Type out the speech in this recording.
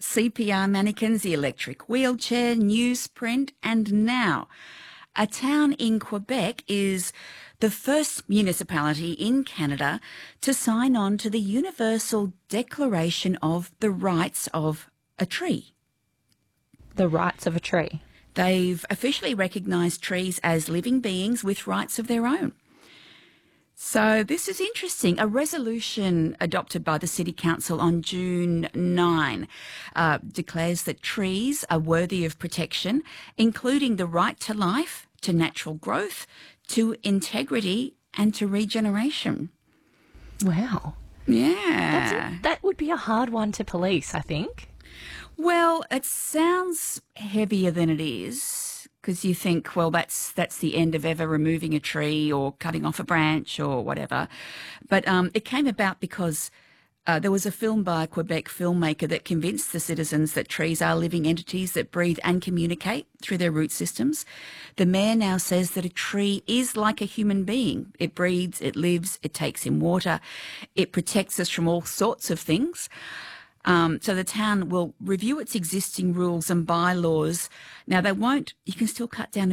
CPR mannequins, the electric wheelchair, newsprint, and now a town in Quebec is the first municipality in Canada to sign on to the Universal Declaration of the Rights of a Tree. The rights of a tree. They've officially recognised trees as living beings with rights of their own. So this is interesting. A resolution adopted by the City Council on June 9 declares that trees are worthy of protection, including the right to life, to natural growth, to integrity and to regeneration. Wow. Yeah. That would be a hard one to police, I think. Well, it sounds heavier than it is, because you think, well, that's the end of ever removing a tree or cutting off a branch or whatever. But it came about because there was a film by a Quebec filmmaker that convinced the citizens that trees are living entities that breathe and communicate through their root systems. The mayor now says that a tree is like a human being. It breathes, it lives, it takes in water, it protects us from all sorts of things. So the town will review its existing rules and bylaws. Now, you can still cut down a